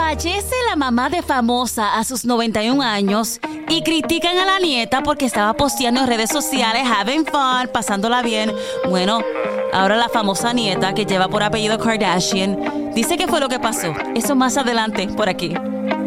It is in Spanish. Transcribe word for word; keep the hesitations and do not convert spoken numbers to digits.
Fallece la mamá de famosa a sus noventa y un años y critican a la nieta porque estaba posteando en redes sociales, having fun, pasándola bien. Bueno, ahora la famosa nieta, que lleva por apellido Kardashian, dice que fue lo que pasó. Eso más adelante, por aquí.